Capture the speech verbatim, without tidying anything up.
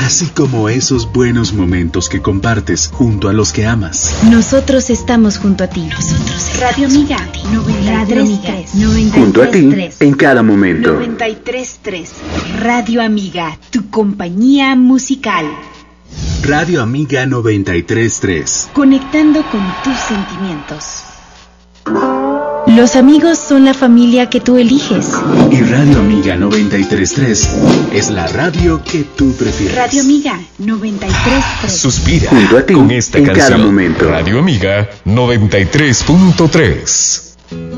así como esos buenos momentos que compartes junto a los que amas. Nosotros estamos junto a ti. Nosotros Radio Amiga noventa y tres tres. Junto a ti en cada momento. noventa y tres tres. Radio Amiga, tu compañía musical. Radio Amiga noventa y tres tres. Conectando con tus sentimientos. Los amigos son la familia que tú eliges. Y Radio Amiga noventa y tres tres es la radio que tú prefieres. Radio Amiga noventa y tres tres. Suspira junto a ti con esta en canción. cada momento. Radio Amiga noventa y tres punto tres.